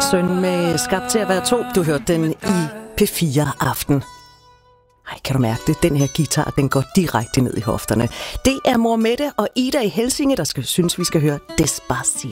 søn med Skabt til at være to. Du hørte den i P4 Aften. Ej, kan du mærke det? Den her guitar, den går direkte ned i hofterne. Det er mor Mette og Ida i Helsinge, der synes, vi skal høre Despacito.